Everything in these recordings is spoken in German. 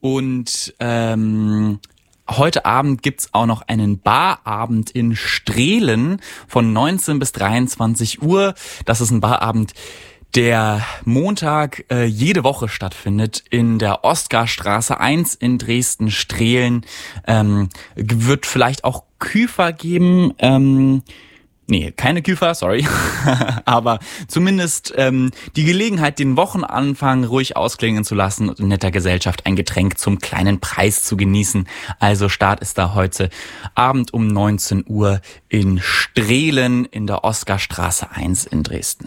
Und heute Abend gibt's auch noch einen Barabend in Strehlen von 19 bis 23 Uhr. Das ist ein Barabend, der Montag jede Woche stattfindet in der Oskar-Straße 1 in Dresden-Strehlen. Wird vielleicht auch Küfer geben. Nee, keine Küfer, sorry. Aber zumindest die Gelegenheit, den Wochenanfang ruhig ausklingen zu lassen und in netter Gesellschaft ein Getränk zum kleinen Preis zu genießen. Also Start ist da heute Abend um 19 Uhr in Strehlen in der Oskar-Straße 1 in Dresden.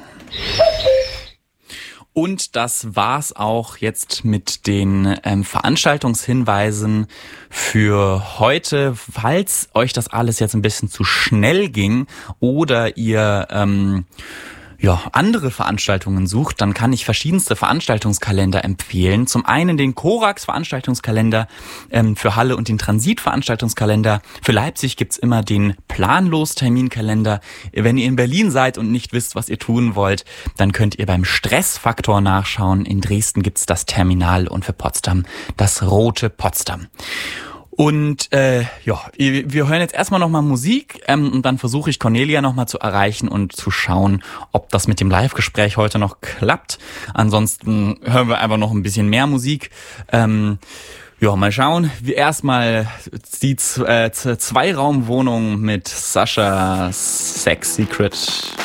Und das war's auch jetzt mit den Veranstaltungshinweisen für heute. Falls euch das alles jetzt ein bisschen zu schnell ging oder ihr andere Veranstaltungen sucht, dann kann ich verschiedenste Veranstaltungskalender empfehlen. Zum einen den Korax-Veranstaltungskalender für Halle und den Transit-Veranstaltungskalender. Für Leipzig gibt's immer den Planlos-Terminkalender. Wenn ihr in Berlin seid und nicht wisst, was ihr tun wollt, dann könnt ihr beim Stressfaktor nachschauen. In Dresden gibt's das Terminal und für Potsdam das Rote Potsdam. Und wir hören jetzt erstmal nochmal Musik und dann versuche ich Cornelia nochmal zu erreichen und zu schauen, ob das mit dem Live-Gespräch heute noch klappt. Ansonsten hören wir einfach noch ein bisschen mehr Musik. Mal schauen. Erstmal die Zweiraumwohnung mit Sascha Sex Secret.